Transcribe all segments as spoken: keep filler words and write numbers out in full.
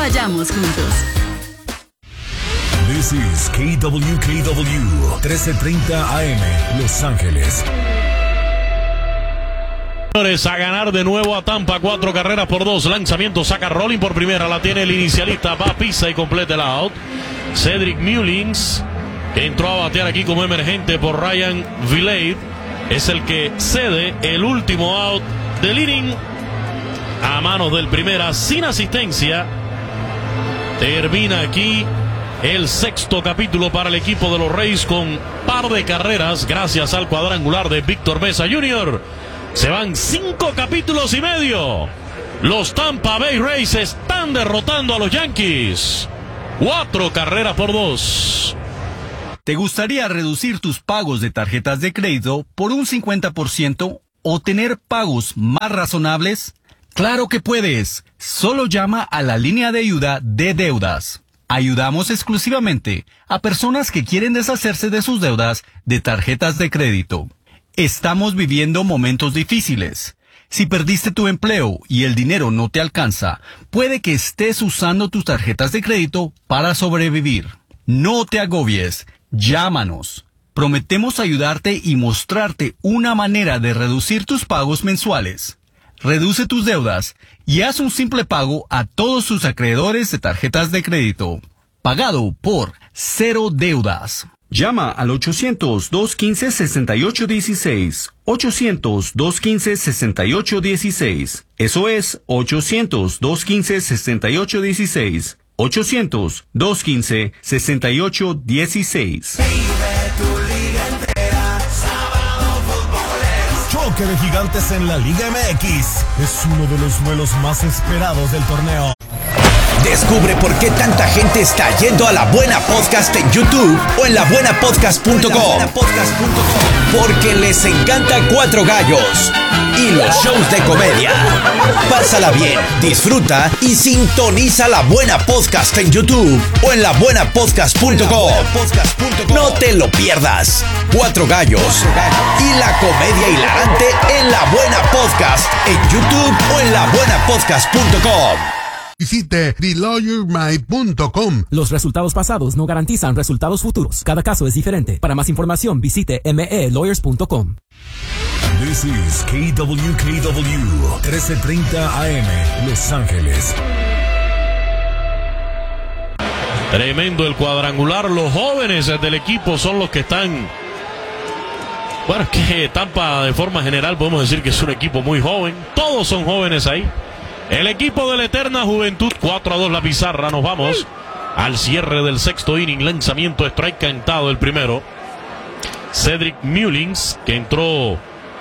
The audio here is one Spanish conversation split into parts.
Vayamos juntos. This is K W K W, trece treinta A M, Los Ángeles. A ganar de nuevo a Tampa, cuatro carreras por dos. Lanzamiento, saca Rolling por primera, la tiene el inicialista, va, pisa y completa el out. Cedric Mullins, que entró a batear aquí como emergente por Ryan Vilade, es el que cede el último out del inning a manos del primera, sin asistencia. Termina aquí el sexto capítulo para el equipo de los Rays con par de carreras gracias al cuadrangular de Víctor Mesa junior Se van cinco capítulos y medio. Los Tampa Bay Rays están derrotando a los Yankees. Cuatro carreras por dos. ¿Te gustaría reducir tus pagos de tarjetas de crédito por un cincuenta por ciento o tener pagos más razonables? ¡Claro que puedes! Solo llama a la línea de ayuda de deudas. Ayudamos exclusivamente a personas que quieren deshacerse de sus deudas de tarjetas de crédito. Estamos viviendo momentos difíciles. Si perdiste tu empleo y el dinero no te alcanza, puede que estés usando tus tarjetas de crédito para sobrevivir. No te agobies. Llámanos. Prometemos ayudarte y mostrarte una manera de reducir tus pagos mensuales. Reduce tus deudas y haz un simple pago a todos tus acreedores de tarjetas de crédito. Pagado por Cero Deudas. Llama al ochocientos, dos quince, sesenta y ocho dieciséis. ochocientos, dos quince, sesenta y ocho dieciséis. Eso es ochocientos, dos quince, sesenta y ocho dieciséis. ochocientos, dos quince, sesenta y ocho dieciséis. Choque de gigantes en la Liga M X. Es uno de los duelos más esperados del torneo. Descubre por qué tanta gente está yendo a La Buena Podcast en YouTube o en la buena podcast punto com. Porque les encanta Cuatro Gallos y los shows de comedia. Pásala bien, disfruta y sintoniza La Buena Podcast en YouTube o en la buena podcast punto com. No te lo pierdas. Cuatro Gallos y la comedia hilarante en La Buena Podcast en YouTube o en la buena podcast punto com. Visite the lawyer my punto com. Los resultados pasados no garantizan resultados futuros. Cada caso es diferente. Para más información, visite m e lawyers punto com. This is K W K W, trece treinta A M, Los Ángeles. Tremendo el cuadrangular. Los jóvenes del equipo son los que están... Bueno, es que Tampa, de forma general, podemos decir que es un equipo muy joven. Todos son jóvenes ahí. El equipo de la eterna juventud, cuatro a dos la pizarra. Nos vamos al cierre del sexto inning. Lanzamiento, strike cantado el primero. Cedric Mullins, que entró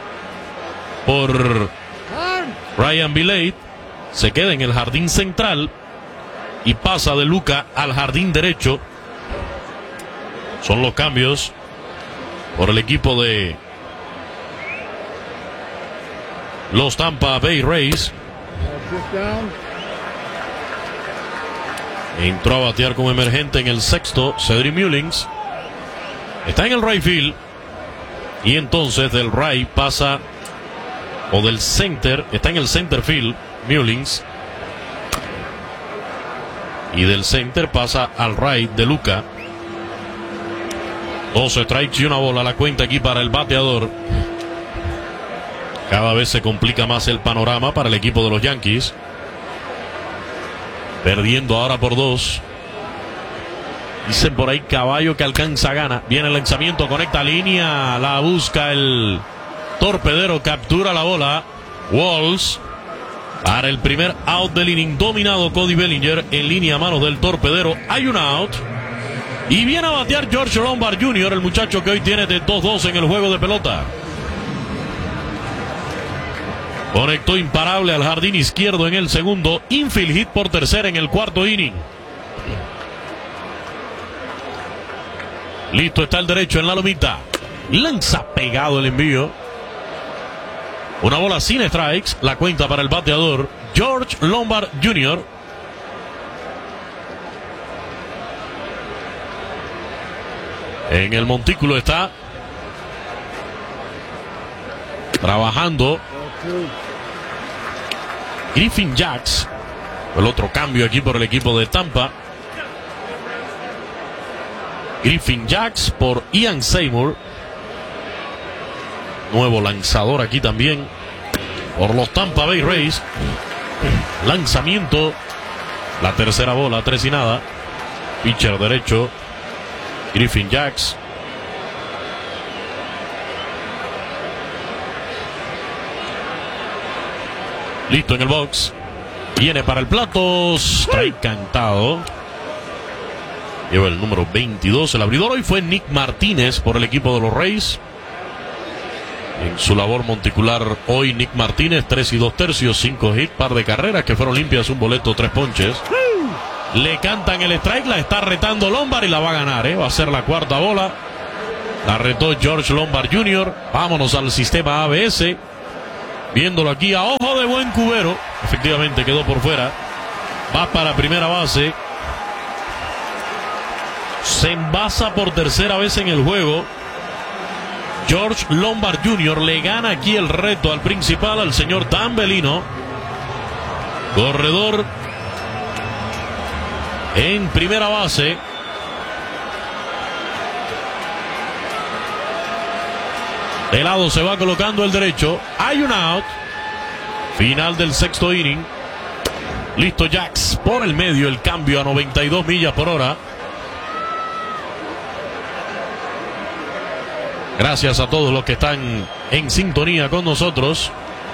por Ryan Vilade, se queda en el jardín central y pasa de Luca al jardín derecho. Son los cambios por el equipo de los Tampa Bay Rays. Entró a batear como emergente en el sexto Cedric Mullins. Está en el right field. Y entonces del right pasa, o del center, está en el center field Mullins. Y del center pasa al right de Luca. Dos strikes y una bola la cuenta aquí para el bateador. Cada vez se complica más el panorama para el equipo de los Yankees. Perdiendo ahora por dos. Dicen por ahí caballo que alcanza gana. Viene el lanzamiento, conecta línea. La busca el torpedero, captura la bola. Walls. Para el primer out del inning, dominado Cody Bellinger en línea a manos del torpedero. Hay un out. Y viene a batear George Lombard junior, el muchacho que hoy tiene de dos dos en el juego de pelota. Conectó imparable al jardín izquierdo en el segundo. Infield hit por tercera en el cuarto inning. Listo está el derecho en la lomita. Lanza pegado el envío. Una bola sin strikes. La cuenta para el bateador George Lombard junior En el montículo está trabajando Griffin Jax. El otro cambio aquí por el equipo de Tampa. Griffin Jax por Ian Seymour. Nuevo lanzador aquí también por los Tampa Bay Rays. Lanzamiento. La tercera bola, tres y nada. Pitcher derecho. Griffin Jax. Listo en el box. Viene para el plato. Strike cantado. Lleva el número veintidós. El abridor hoy fue Nick Martínez por el equipo de los Rays. En su labor monticular hoy Nick Martínez, tres y dos tercios, cinco hits, par de carreras que fueron limpias, un boleto, tres ponches. Le cantan el strike, la está retando Lombard y la va a ganar, ¿eh? Va a ser la cuarta bola. La retó George Lombard junior Vámonos al sistema A B S. Viéndolo aquí a ojo de buen cubero. Efectivamente quedó por fuera. Va para primera base. Se envasa por tercera vez en el juego. George Lombard junior le gana aquí el reto al principal, al señor Dan Bellino. Corredor en primera base. De lado se va colocando el derecho. Hay un out. Final del sexto inning. Listo Jax por el medio. El cambio a noventa y dos millas por hora. Gracias a todos los que están en sintonía con nosotros.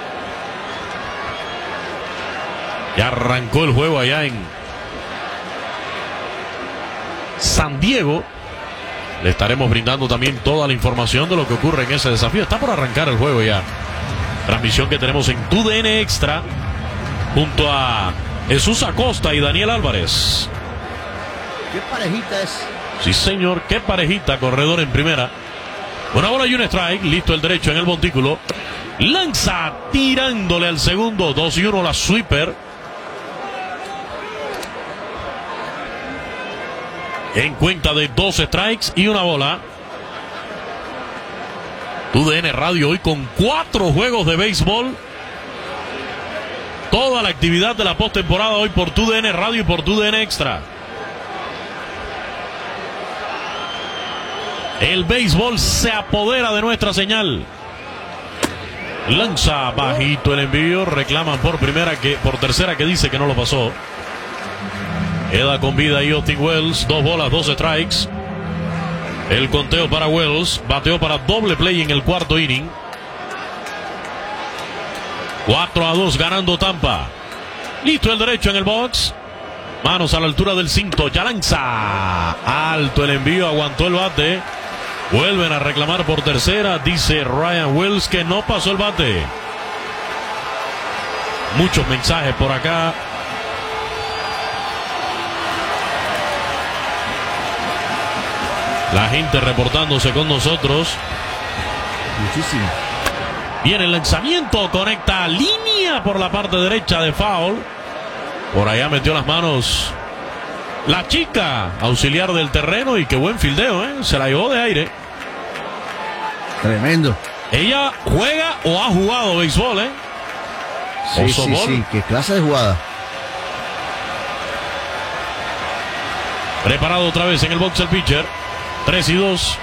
Ya arrancó el juego allá en San Diego. Le estaremos brindando también toda la información de lo que ocurre en ese desafío. Está por arrancar el juego ya. Transmisión que tenemos en T U D N Extra junto a Jesús Acosta y Daniel Álvarez. ¿Qué parejita es? Sí, señor, qué parejita. Corredor en primera. Una bola y un strike. Listo el derecho en el montículo. Lanza tirándole al segundo. Dos y uno la sweeper. En cuenta de dos strikes y una bola. T U D N Radio hoy con cuatro juegos de béisbol. Toda la actividad de la postemporada hoy por T U D N Radio y por T U D N Extra. El béisbol se apodera de nuestra señal. Lanza bajito el envío. Reclaman por primera que, por tercera que dice que no lo pasó. Queda con vida ahí Austin Wells. Dos bolas, dos strikes. El conteo para Wells. Bateó para doble play en el cuarto inning. cuatro a dos ganando Tampa. Listo el derecho en el box. Manos a la altura del cinto. Ya lanza. Alto el envío. Aguantó el bate. Vuelven a reclamar por tercera. Dice Ryan Wells que no pasó el bate. Muchos mensajes por acá. La gente reportándose con nosotros. Muchísimo. Viene el lanzamiento. Conecta línea por la parte derecha de foul. Por allá metió las manos la chica auxiliar del terreno. Y qué buen fildeo, ¿eh? Se la llevó de aire. Tremendo. Ella juega o ha jugado béisbol, ¿eh? Sí, sí, sí. Qué clase de jugada. Preparado otra vez en el box el pitcher. tres y dos.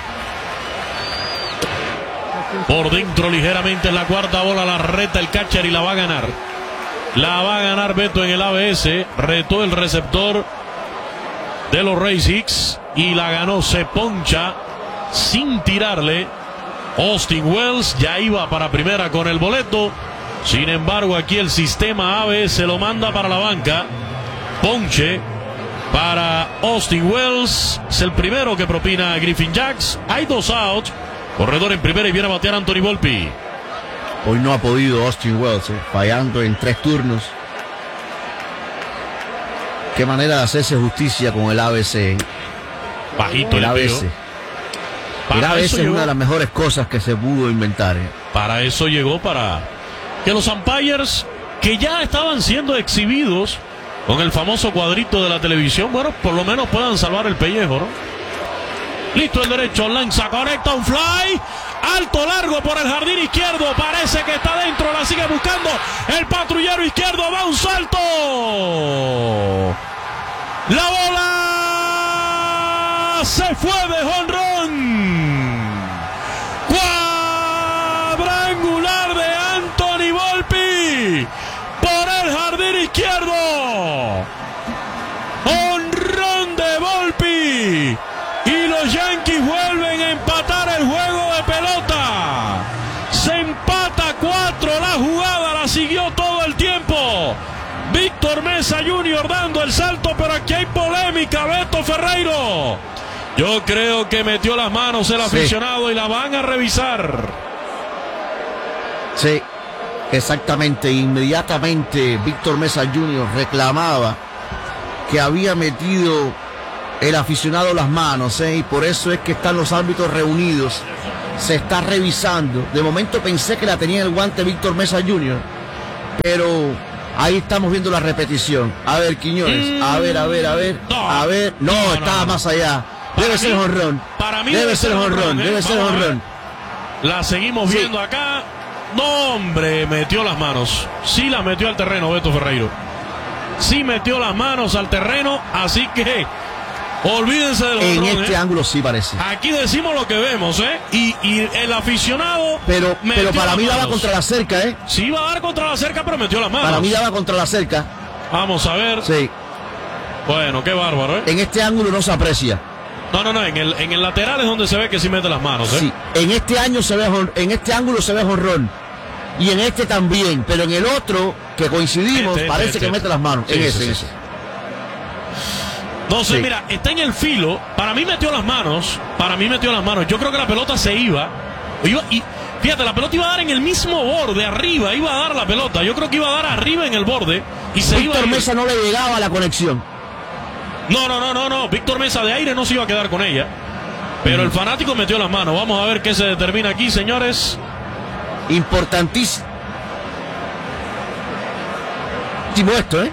Por dentro ligeramente en la cuarta bola. La reta el catcher y la va a ganar. La va a ganar Beto en el A B S. Retó el receptor de los Rays Hicks y la ganó. Se poncha sin tirarle. Austin Wells ya iba para primera con el boleto. Sin embargo, aquí el sistema A B S lo manda para la banca. Ponche para Austin Wells. Es el primero que propina a Griffin Jax. Hay dos outs. Corredor en primera y viene a batear Anthony Volpi. Hoy no ha podido Austin Wells, eh, fallando en tres turnos. Qué manera de hacerse justicia con el A B C. Bajito el A B C. El A B C es una de las mejores cosas que se pudo inventar. Eh. Para eso llegó, para que los umpires que ya estaban siendo exhibidos con el famoso cuadrito de la televisión, bueno, por lo menos puedan salvar el pellejo, ¿no? Listo el derecho, lanza, conecta un fly. Alto, largo por el jardín izquierdo. Parece que está dentro. La sigue buscando el patrullero izquierdo. Va un salto. La bola se fue de jonrón. Cuadrangular de Anthony Volpi por el jardín izquierdo. Honrón de Volpi. Y los Yankees vuelven a empatar el juego de pelota. Se empata cuatro. La jugada la siguió todo el tiempo Víctor Mesa junior dando el salto, pero aquí hay polémica. Beto Ferreiro, yo creo que metió las manos el aficionado, sí, y la van a revisar. Sí, exactamente. Inmediatamente Víctor Mesa junior reclamaba que había metido el aficionado las manos, ¿eh? Y por eso es que están los árbitros reunidos. Se está revisando. De momento pensé que la tenía en el guante Víctor Mesa junior, pero ahí estamos viendo la repetición. A ver, Quiñones, mm, a ver, a ver, a ver, no, a ver. No, no estaba no, más allá. Debe ser jonrón. Para mí debe, debe ser jonrón, ¿eh? Debe ser jonrón. La seguimos sí. viendo acá. No, hombre, metió las manos. Sí las metió al terreno Beto Ferreiro. Sí metió las manos al terreno, así que olvídense de los En drones, este ¿eh? ángulo sí parece. Aquí decimos lo que vemos, ¿eh? Y, y el aficionado. Pero, pero para mí daba contra la cerca, ¿eh? Sí iba a dar contra la cerca, pero metió las manos. Para mí daba contra la cerca. Vamos a ver. Sí. Bueno, qué bárbaro, ¿eh? En este ángulo no se aprecia. No, no, no. En el, en el lateral es donde se ve que sí mete las manos, ¿eh? Sí. En este año se ve, en este ángulo se ve jonrón. Y en este también. Pero en el otro, que coincidimos, este, parece este, que este. mete las manos. Sí, en ese, sí, en ese. Sí. No sé, sí. mira, está en el filo. Para mí metió las manos. Para mí metió las manos. Yo creo que la pelota se iba. iba y fíjate, la pelota iba a dar en el mismo borde, arriba. Iba a dar la pelota. Yo creo que iba a dar arriba en el borde. Y se Víctor iba a Mesa no le llegaba a la conexión. No, no, no, no, no. Víctor Mesa de aire no se iba a quedar con ella. Pero mm. el fanático metió las manos. Vamos a ver qué se determina aquí, señores. Importantísimo esto, ¿eh?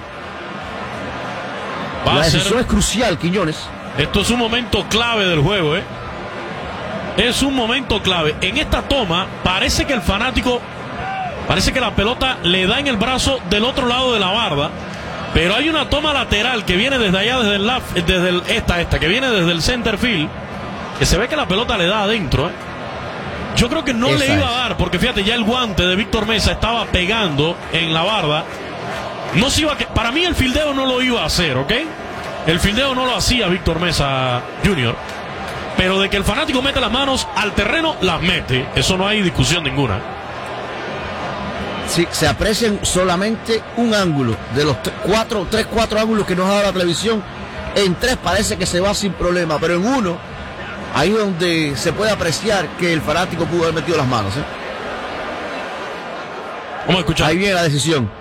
Va la decisión ser... es crucial, Quiñones. Esto es un momento clave del juego, ¿eh? Es un momento clave. En esta toma parece que el fanático, parece que la pelota le da en el brazo del otro lado de la barda, pero hay una toma lateral que viene desde allá, desde el, desde el esta, esta, que viene desde el center field, que se ve que la pelota le da adentro, ¿eh? Yo creo que no Esa le iba es. a dar, porque fíjate, ya el guante de Víctor Mesa estaba pegando en la barda. No se iba a que... Para mí el fildeo no lo iba a hacer, ¿ok? El fildeo no lo hacía Víctor Mesa junior, pero de que el fanático mete las manos al terreno, las mete. Eso no hay discusión ninguna. Sí, se aprecian solamente un ángulo de los cuatro, tres, cuatro ángulos que nos ha dado la televisión. En tres parece que se va sin problema, pero en uno, ahí donde se puede apreciar que el fanático pudo haber metido las manos, ¿eh? Vamos a escuchar. Ahí viene la decisión.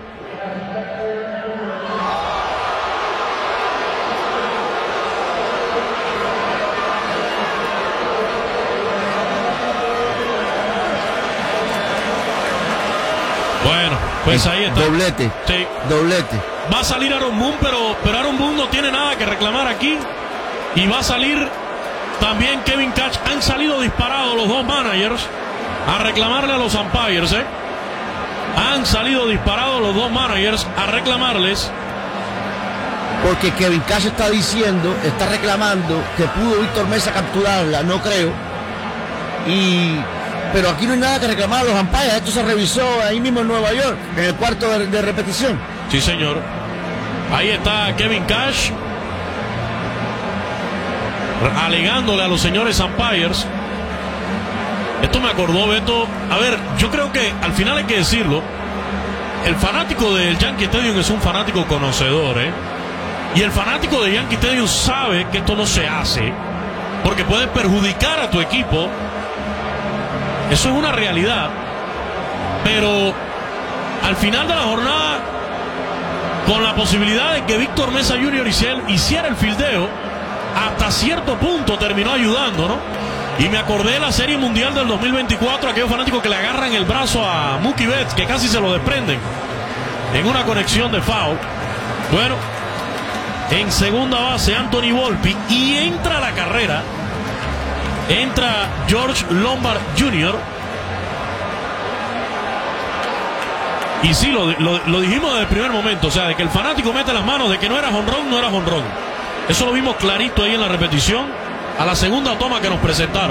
Bueno, pues ahí está. Doblete. Sí. Doblete. Va a salir Aaron Boone, pero, pero Aaron Boone no tiene nada que reclamar aquí. Y va a salir también Kevin Cash. Han salido disparados los dos managers a reclamarle a los umpires, ¿eh? Han salido disparados los dos managers a reclamarles. Porque Kevin Cash está diciendo, está reclamando que pudo Víctor Mesa capturarla, no creo. Y... pero aquí no hay nada que reclamar a los umpires. Esto se revisó ahí mismo en Nueva York, en el cuarto de, de repetición. Sí, señor. Ahí está Kevin Cash alegándole a los señores umpires. Esto me acordó, Beto. A ver, yo creo que al final hay que decirlo. El fanático del Yankee Stadium es un fanático conocedor, ¿eh? Y el fanático de Yankee Stadium sabe que esto no se hace porque puede perjudicar a tu equipo. Eso es una realidad. Pero al final de la jornada, con la posibilidad de que Víctor Mesa junior hiciera el fildeo, hasta cierto punto terminó ayudando, ¿no? Y me acordé de la Serie Mundial del dos mil veinticuatro, aquellos fanáticos que le agarran el brazo a Mookie Betts, que casi se lo desprenden en una conexión de foul. Bueno, en segunda base Anthony Volpi, y entra la carrera Entra George Lombard junior Y sí, lo, lo, lo dijimos desde el primer momento, o sea, de que el fanático mete las manos, de que no era jonrón, no era jonrón. Eso lo vimos clarito ahí en la repetición, a la segunda toma que nos presentaron.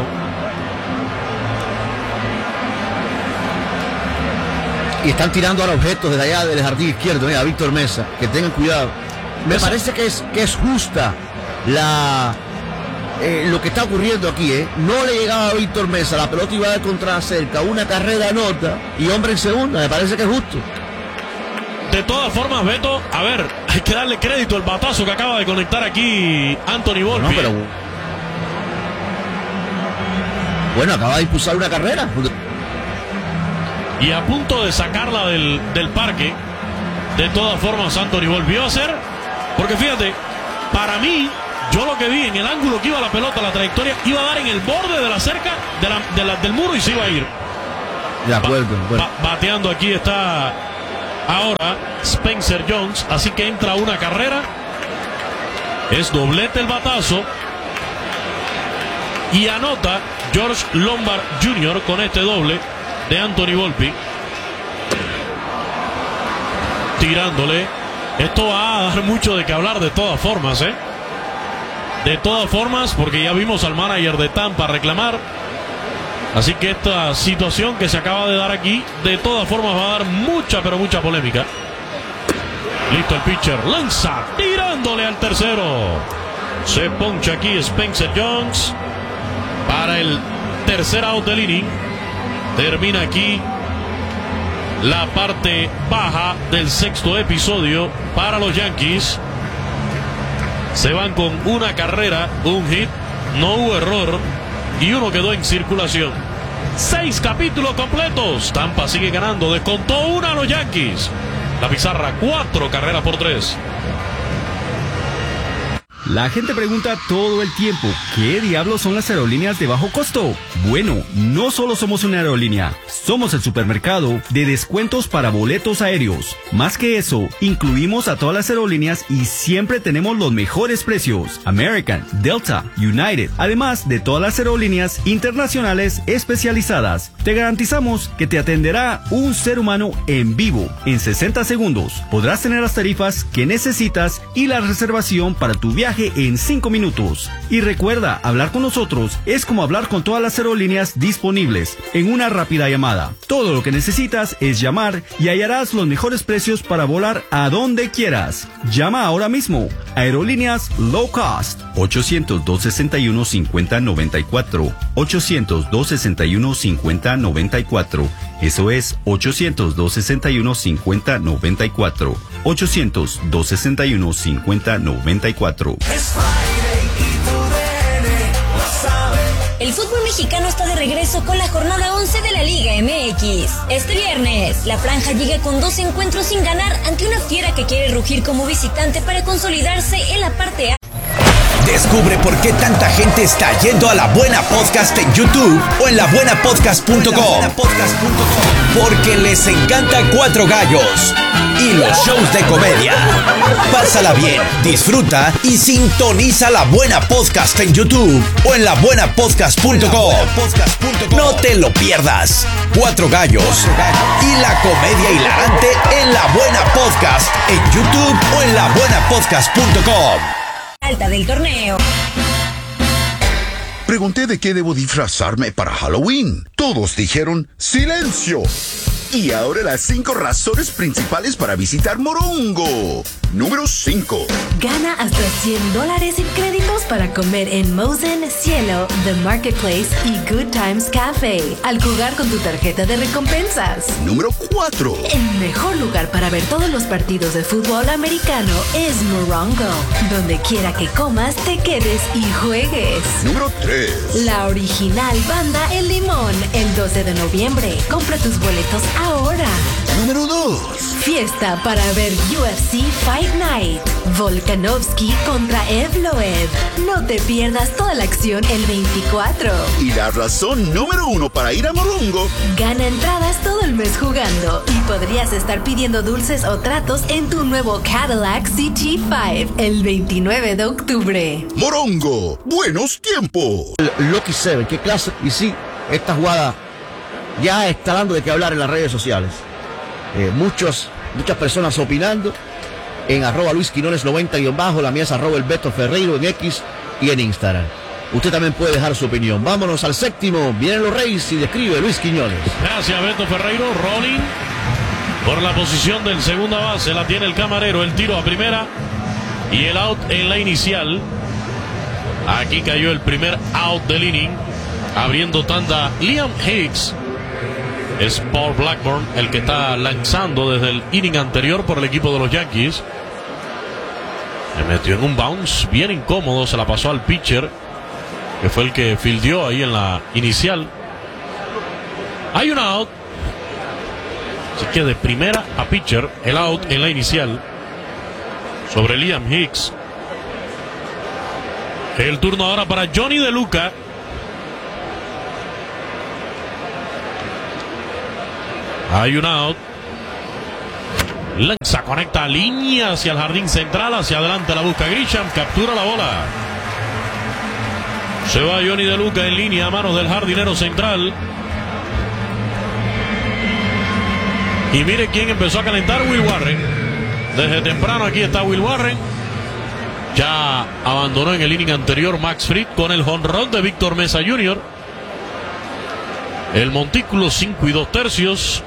Y están tirando ahora objetos desde allá del jardín izquierdo, mira, Víctor Mesa, que tengan cuidado. Me Esa. parece que es, que es justa la eh, lo que está ocurriendo aquí, ¿eh? No le llegaba a Víctor Mesa, la pelota iba de contra cerca, una carrera nota y hombre en segunda, me parece que es justo. De todas formas, Beto, a ver, hay que darle crédito al batazo que acaba de conectar aquí Anthony Volpi. No, pero bueno, acaba de impulsar una carrera. Y a punto de sacarla del, del parque. De todas formas, Anthony volvió a hacer. Porque fíjate, para mí, yo lo que vi en el ángulo que iba la pelota, la trayectoria, iba a dar en el borde de la cerca de la, de la, del muro y se iba a ir. De acuerdo. Ba Bueno. ba bateando aquí está ahora Spencer Jones. Así que entra una carrera. Es doblete el batazo. Y anota George Lombard junior con este doble de Anthony Volpi. Tirándole. Esto va a dar mucho de qué hablar de todas formas, ¿eh? De todas formas, porque ya vimos al manager de Tampa reclamar. Así que esta situación que se acaba de dar aquí, de todas formas va a dar mucha, pero mucha polémica. Listo el pitcher. Lanza. Tirándole al tercero. Se poncha aquí Spencer Jones para el tercer out del inning. Termina aquí la parte baja del sexto episodio para los Yankees. Se van con una carrera, un hit, no hubo error y uno quedó en circulación. Seis capítulos completos. Tampa sigue ganando. Descontó una a los Yankees. La pizarra, cuatro carreras por tres. La gente pregunta todo el tiempo, ¿qué diablos son las aerolíneas de bajo costo? Bueno, no solo somos una aerolínea, somos el supermercado de descuentos para boletos aéreos. Más que eso, incluimos a todas las aerolíneas y siempre tenemos los mejores precios. American, Delta, United, además de todas las aerolíneas internacionales especializadas. Te garantizamos que te atenderá un ser humano en vivo en sesenta segundos. Podrás tener las tarifas que necesitas y la reservación para tu viaje en cinco minutos. Y recuerda, hablar con nosotros es como hablar con todas las aerolíneas disponibles en una rápida llamada. Todo lo que necesitas es llamar y hallarás los mejores precios para volar a donde quieras. Llama ahora mismo. Aerolíneas Low Cost. ochocientos, dos sesenta y uno, cincuenta noventa y cuatro. ochocientos, dos sesenta y uno, cincuenta noventa y cuatro. Eso es ochocientos, dos sesenta y uno, cincuenta noventa y cuatro. ochocientos, dos sesenta y uno, cincuenta noventa y cuatro. El fútbol mexicano está de regreso con la jornada once de la Liga M X. Este viernes, la franja llega con dos encuentros sin ganar ante una fiera que quiere rugir como visitante para consolidarse en la parte A. Descubre por qué tanta gente está yendo a La Buena Podcast en YouTube o en la buena podcast punto com. Porque les encanta Cuatro Gallos y los shows de comedia. Pásala bien, disfruta y sintoniza La Buena Podcast en YouTube o en la buena podcast punto com. No te lo pierdas. Cuatro Gallos y la comedia hilarante en La Buena Podcast en YouTube o en la buena podcast punto com. Alta del torneo. Pregunté de qué debo disfrazarme para Halloween. Todos dijeron ¡silencio! Y ahora las cinco razones principales para visitar Morongo. Número cinco. Gana hasta cien dólares en créditos para comer en Mosen, Cielo, The Marketplace y Good Times Cafe al jugar con tu tarjeta de recompensas. Número cuatro. El mejor lugar para ver todos los partidos de fútbol americano es Morongo. Donde quiera que comas, te quedes y juegues. Número tres. La original banda El Limón, el doce de noviembre. Compra tus boletos ahora. Número dos. Fiesta para ver U F C Fight Night. Volkanovski contra Evloev. No te pierdas toda la acción el veinticuatro. Y la razón número uno para ir a Morongo. Gana entradas todo el mes jugando y podrías estar pidiendo dulces o tratos en tu nuevo Cadillac C T cinco el veintinueve de octubre. Morongo, buenos tiempos. El Lucky Seven, qué clase. Y sí, esta jugada ya está dando de qué hablar en las redes sociales. Eh, muchos, muchas personas opinando en arroba Luis Quinones noventa guión bajo, la mía es arroba el Beto Ferreiro en X y en Instagram. Usted también puede dejar su opinión. Vámonos al séptimo, vienen los Reyes y describe Luis Quiñones. Gracias, Beto Ferreiro. Rolling por la posición del segunda base, la tiene el camarero, el tiro a primera y el out en la inicial. Aquí cayó el primer out del inning, abriendo tanda Liam Hicks. Es Paul Blackburn el que está lanzando desde el inning anterior por el equipo de los Yankees. Se metió en un bounce bien incómodo, se la pasó al pitcher, que fue el que fildeó ahí en la inicial. Hay un out, así que de primera a pitcher, el out en la inicial sobre Liam Hicks. El turno ahora para Johnny De Luca. Hay un out. Lanza, conecta línea hacia el jardín central, hacia adelante la busca Grisham, captura la bola. Se va Johnny De Luca en línea a manos del jardinero central. Y mire quién empezó a calentar, Will Warren. Desde temprano aquí está Will Warren. Ya abandonó en el inning anterior Max Fried con el jonrón de Víctor Mesa junior El montículo cinco y dos tercios.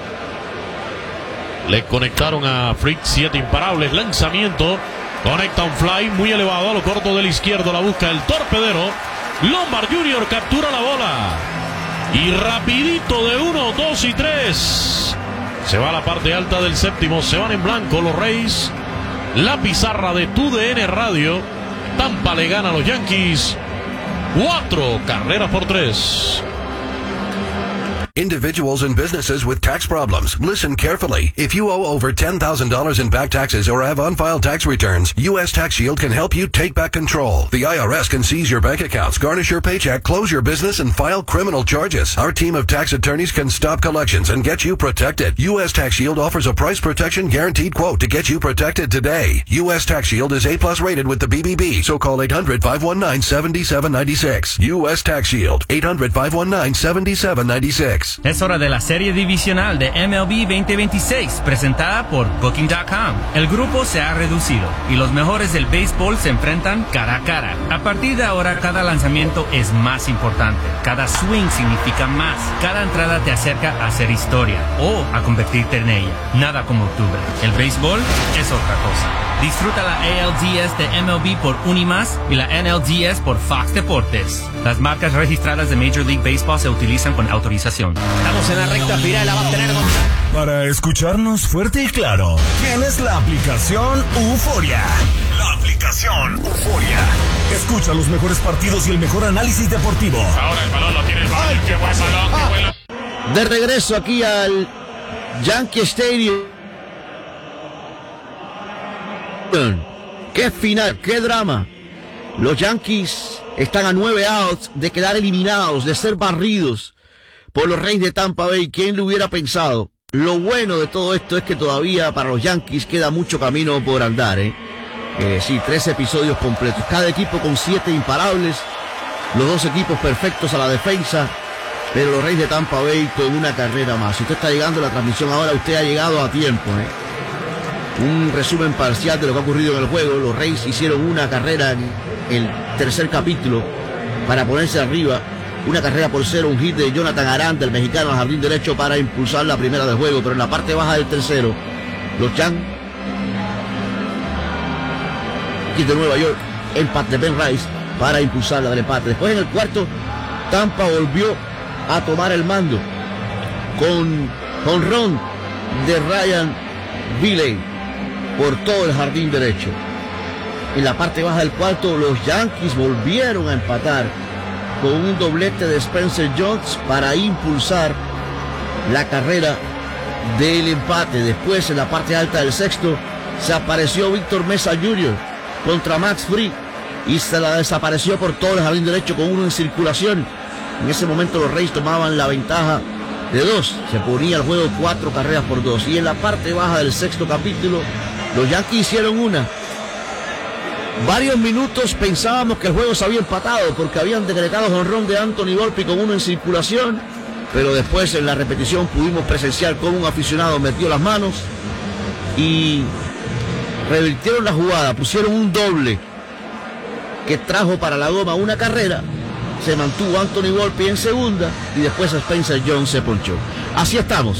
Le conectaron a Fried siete imparables. Lanzamiento. Conecta un fly muy elevado a lo corto del izquierdo. La busca el torpedero. Lombard junior captura la bola. Y rapidito de uno, dos y tres. Se va a la parte alta del séptimo. Se van en blanco los Rays. La pizarra de Tu D N Radio. Tampa le gana a los Yankees. Cuatro carreras por tres. Individuals and businesses with tax problems. Listen carefully. If you owe over ten thousand dollars in back taxes or have unfiled tax returns, U S Tax Shield can help you take back control. The I R S can seize your bank accounts, garnish your paycheck, close your business, and file criminal charges. Our team of tax attorneys can stop collections and get you protected. U S Tax Shield offers a price protection guaranteed quote to get you protected today. U S Tax Shield is A plus rated with the B B B, so call eight hundred, five one nine, seven seven nine six. U S Tax Shield, eight hundred, five one nine, seven seven nine six. Es hora de la serie divisional de M L B veinte veintiséis, presentada por Booking punto com. El grupo se ha reducido y los mejores del béisbol se enfrentan cara a cara. A partir de ahora, cada lanzamiento es más importante. Cada swing significa más. Cada entrada te acerca a hacer historia o a convertirte en ella. Nada como octubre. El béisbol es otra cosa. Disfruta la A L D S de M L B por Unimas y la N L D S por Fox Deportes. Las marcas registradas de Major League Baseball se utilizan con autorización. Estamos en la recta final, la va a tener con... Para escucharnos fuerte y claro, tienes la aplicación Euforia. La aplicación Euforia. Escucha los mejores partidos y el mejor análisis deportivo. Ahora el balón lo tiene el balón. ¡Qué buen balón! ¡Qué bueno! De regreso aquí al Yankee Stadium. Qué final, qué drama. Los Yankees están a nueve outs de quedar eliminados, de ser barridos por los Reyes de Tampa Bay. ¿Quién lo hubiera pensado? Lo bueno de todo esto es que todavía para los Yankees queda mucho camino por andar, ¿eh? Eh, sí, tres episodios completos. Cada equipo con siete imparables. Los dos equipos perfectos a la defensa. Pero los Reyes de Tampa Bay con una carrera más. Si usted está llegando a la transmisión ahora, usted ha llegado a tiempo, ¿eh? Un resumen parcial de lo que ha ocurrido en el juego. Los Rays hicieron una carrera en el tercer capítulo para ponerse arriba. Una carrera por cero, un hit de Jonathan Aranda, el mexicano al jardín derecho, para impulsar la primera del juego. Pero en la parte baja del tercero, los Yankees de Nueva York, empate de Ben Rice para impulsar la del empate. Después en el cuarto, Tampa volvió a tomar el mando con jonrón de Ryan Viley por todo el jardín derecho. En la parte baja del cuarto, los Yankees volvieron a empatar con un doblete de Spencer Jones para impulsar la carrera del empate. Después, en la parte alta del sexto, se apareció Víctor Mesa junior contra Max Fried y se la desapareció por todo el jardín derecho con uno en circulación. En ese momento los Reyes tomaban la ventaja de dos. Se ponía el juego cuatro carreras por dos. Y en la parte baja del sexto capítulo, los Yankees hicieron una. Varios minutos pensábamos que el juego se había empatado porque habían decretado jonrón de Anthony Volpe con uno en circulación, pero después en la repetición pudimos presenciar cómo un aficionado metió las manos y revirtieron la jugada, pusieron un doble que trajo para la goma una carrera. Se mantuvo Anthony Volpe en segunda y después Spencer Jones se ponchó. Así estamos.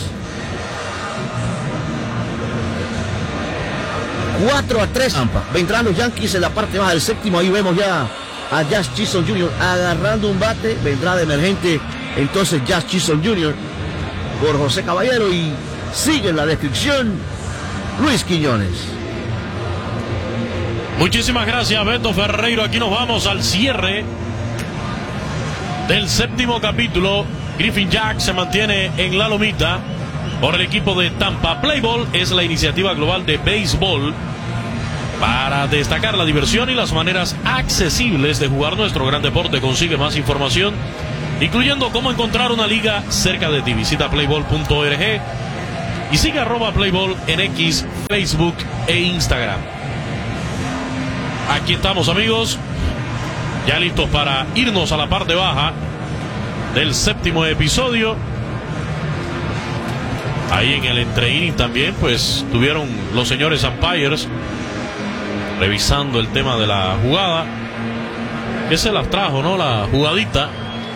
cuatro a tres. Vendrán los Yankees en la parte baja del séptimo. Ahí vemos ya a Jazz Chisholm junior agarrando un bate. Vendrá de emergente entonces Jazz Chisholm junior por José Caballero. Y sigue en la descripción Luis Quiñones. Muchísimas gracias, Beto Ferreiro. Aquí nos vamos al cierre del séptimo capítulo. Griffin Jax se mantiene en la lomita por el equipo de Tampa. Play Ball es la iniciativa global de béisbol para destacar la diversión y las maneras accesibles de jugar nuestro gran deporte. Consigue más información, incluyendo cómo encontrar una liga cerca de ti. Visita playball punto org y sigue arroba Playball en X, Facebook e Instagram. Aquí estamos, amigos, ya listos para irnos a la parte baja del séptimo episodio. Ahí en el entre-inning también, pues, tuvieron los señores umpires revisando el tema de la jugada, que se las trajo, ¿no? La jugadita.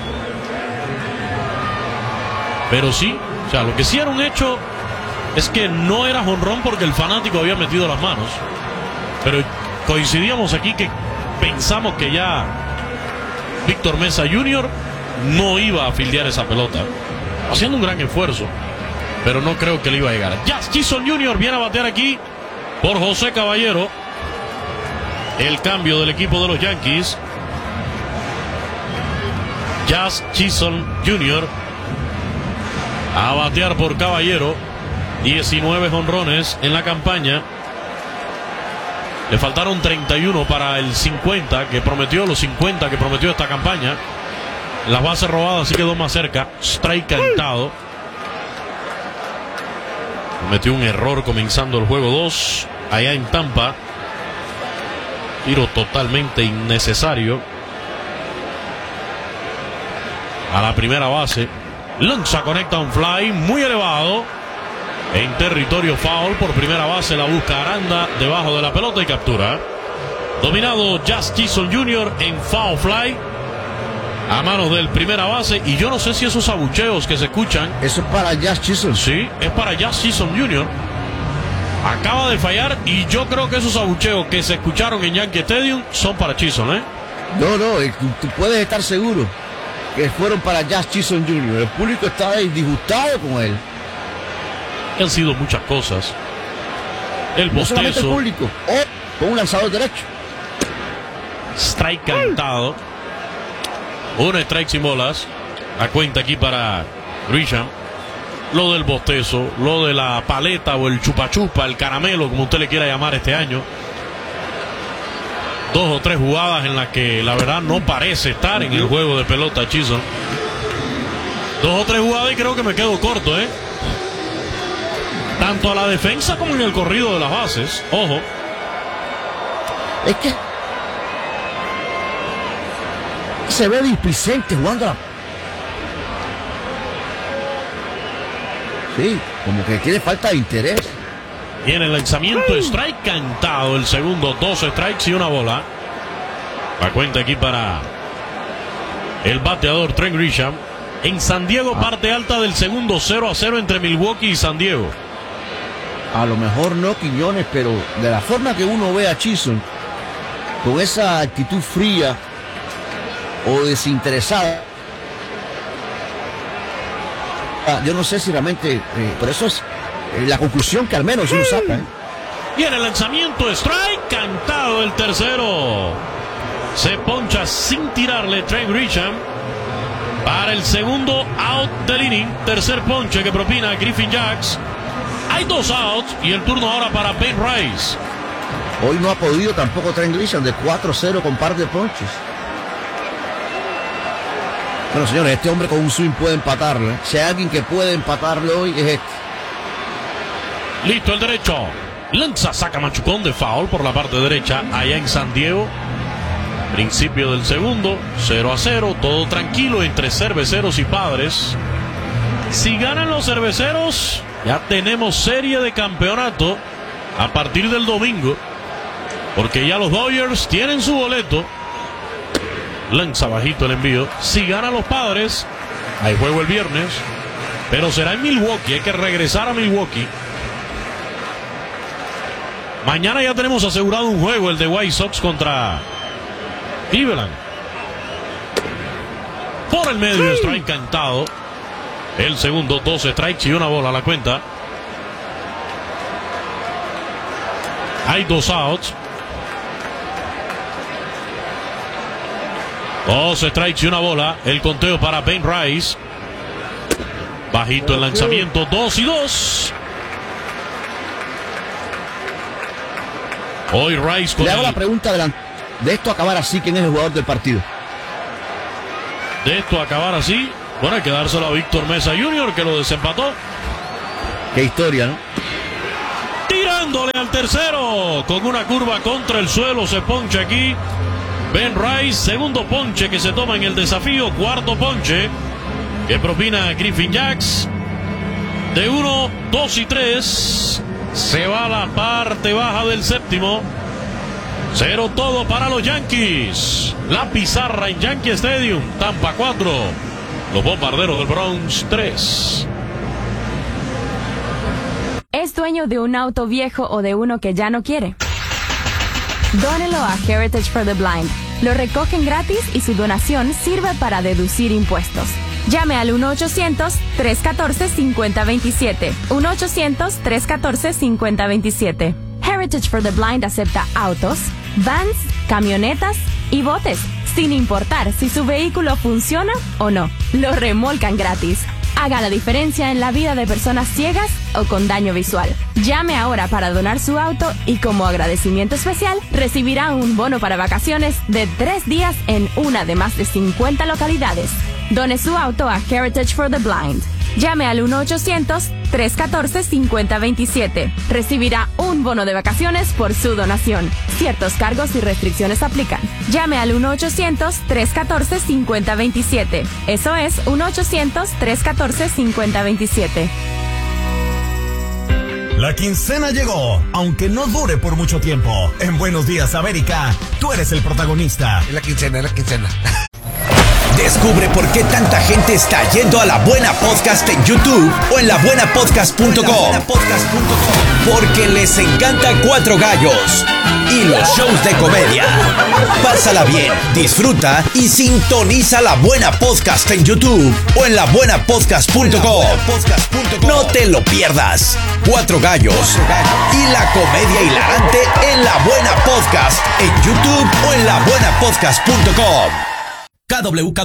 Pero sí, o sea, lo que sí era un hecho es que no era jonrón porque el fanático había metido las manos. Pero coincidíamos aquí que pensamos que ya Víctor Mesa junior no iba a fildear esa pelota, haciendo un gran esfuerzo, pero no creo que le iba a llegar. Jazz Chisholm junior viene a batear aquí por José Caballero. El cambio del equipo de los Yankees. Jazz Chisholm junior a batear por Caballero. diecinueve jonrones en la campaña. Le faltaron treinta y uno para el cincuenta que prometió, los cincuenta que prometió esta campaña. Las bases robadas sí quedó más cerca. Strike cantado. Cometió un error comenzando el juego dos allá en Tampa. Tiro totalmente innecesario a la primera base. Lanza, conecta un fly muy elevado en territorio foul. Por primera base la busca Aranda debajo de la pelota y captura. Dominado Jazz Chisholm junior en foul fly a manos del primera base. Y yo no sé si esos abucheos que se escuchan, eso es para Jazz Chisholm. Sí, es para Jazz Chisholm junior Acaba de fallar y yo creo que esos abucheos que se escucharon en Yankee Stadium son para Chisholm, ¿eh? No, no, tú, tú puedes estar seguro que fueron para Jazz Chisholm junior El público estaba disgustado con él. Han sido muchas cosas. El bostezo. No solamente el público, o con un lanzador derecho. Strike cantado. Un strike sin bolas. A cuenta aquí para Grisham. Lo del bostezo, lo de la paleta o el chupachupa, el caramelo, como usted le quiera llamar este año. Dos o tres jugadas en las que la verdad no parece estar en el juego de pelota Chisholm. Dos o tres jugadas y creo que me quedo corto, ¿eh? Tanto a la defensa como en el corrido de las bases. Ojo. Es que se ve displicente jugando la... Sí, como que tiene falta de interés. Y en el lanzamiento, strike cantado. El segundo, dos strikes y una bola. La cuenta aquí para el bateador Trent Grisham. En San Diego, ah. parte alta del segundo, cero a cero entre Milwaukee y San Diego. A lo mejor no, Quiñones, pero de la forma que uno ve a Chisholm, con esa actitud fría o desinteresada, yo no sé si realmente, eh, por eso es eh, la conclusión que al menos uno saca. ¿eh? Y en el lanzamiento, strike cantado el tercero. Se poncha sin tirarle Trent Grisham para el segundo out del inning. Tercer ponche que propina Griffin Jax Hay dos outs y el turno ahora para Ben Rice. Hoy no ha podido tampoco Trent Grisham, de cuatro cero con par de ponches. Bueno, señores, este hombre con un swing puede empatarle. Si hay alguien que puede empatarle hoy, es este. Listo el derecho. Lanza, saca machucón de foul por la parte derecha allá en San Diego. Principio del segundo, cero a cero, todo tranquilo entre Cerveceros y Padres. Si ganan los Cerveceros, ya tenemos serie de campeonato a partir del domingo, porque ya los Dodgers tienen su boleto. Lanza bajito el envío. Si ganan los Padres, hay juego el viernes, pero será en Milwaukee. Hay que regresar a Milwaukee. Mañana ya tenemos asegurado un juego, el de White Sox contra Cleveland. Por el medio, strike cantado. El segundo, dos strikes y una bola a la cuenta. Hay dos outs. Dos strikes y una bola. El conteo para Ben Rice. Bajito el lanzamiento, dos y dos. Hoy Rice con Le hago el... la pregunta de, de esto acabar así, ¿quién es el jugador del partido? De esto acabar así, bueno, hay que dárselo a Víctor Mesa junior, que lo desempató. Qué historia, ¿no? Tirándole al tercero, con una curva contra el suelo, se poncha aquí Ben Rice. Segundo ponche que se toma en el desafío. Cuarto ponche que propina Griffin Jax. De uno, dos y tres. Se va a la parte baja del séptimo. Cero todo para los Yankees. La pizarra en Yankee Stadium. Tampa cuatro. Los Bombarderos del Bronx tres. ¿Es dueño de un auto viejo o de uno que ya no quiere? Dónelo a Heritage for the Blind. Lo recogen gratis y su donación sirve para deducir impuestos. Llame al uno ochocientos, tres uno cuatro, cinco cero dos siete. uno ochocientos, tres uno cuatro, cinco cero dos siete. Heritage for the Blind acepta autos, vans, camionetas y botes, sin importar si su vehículo funciona o no. Lo remolcan gratis. Haga la diferencia en la vida de personas ciegas o con daño visual. Llame ahora para donar su auto y como agradecimiento especial recibirá un bono para vacaciones de tres días en una de más de cincuenta localidades. Done su auto a Heritage for the Blind. Llame al uno ochocientos, tres uno cuatro, cinco cero dos siete. Recibirá un bono de vacaciones por su donación. Ciertos cargos y restricciones aplican. Llame al uno ochocientos, tres uno cuatro, cinco cero dos siete. Eso es uno ochocientos, tres uno cuatro, cinco cero dos siete. La quincena llegó, aunque no dure por mucho tiempo. En Buenos Días, América, tú eres el protagonista. Es la quincena, es la quincena. Descubre por qué tanta gente está yendo a La Buena Podcast en YouTube o en la buena podcast punto com. Porque les encanta Cuatro Gallos y los shows de comedia. Pásala bien, disfruta y sintoniza La Buena Podcast en YouTube o en la buena podcast punto com. No te lo pierdas. Cuatro Gallos y la comedia hilarante en La Buena Podcast en YouTube o en la buena podcast punto com. K W K